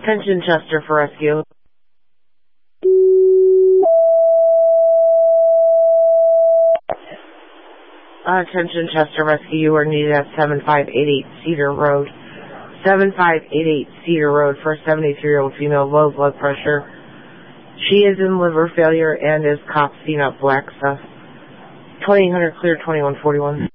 Attention Chester for rescue. Attention Chester Rescue, you are needed at 7588 Cedar Road. 7588 Cedar Road for a 73-year-old female, low blood pressure. She is in liver failure and is cop seen at Black Stuff. 2800 clear 2141.